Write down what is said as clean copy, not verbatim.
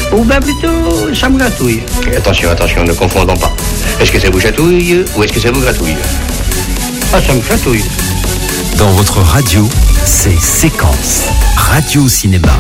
Ou bien plutôt, ça me gratouille. Attention, ne confondons pas. Est-ce que ça vous chatouille ou est-ce que ça vous gratouille? Ah, ça me gratouille. Dans votre radio, c'est Séquence Radio Cinéma.